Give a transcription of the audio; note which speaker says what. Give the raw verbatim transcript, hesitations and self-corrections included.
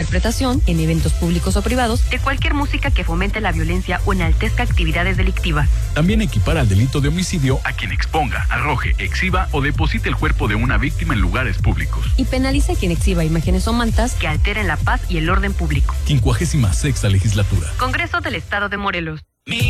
Speaker 1: interpretación, en eventos públicos o privados, de cualquier música que fomente la violencia o enaltezca actividades delictivas.
Speaker 2: También equipara al delito de homicidio a quien exponga, arroje, exhiba o deposite el cuerpo de una víctima en lugares públicos.
Speaker 1: Y penaliza a quien exhiba imágenes o mantas que alteren la paz y el orden público.
Speaker 2: quincuagésima sexta legislatura.
Speaker 1: Congreso del Estado de Morelos.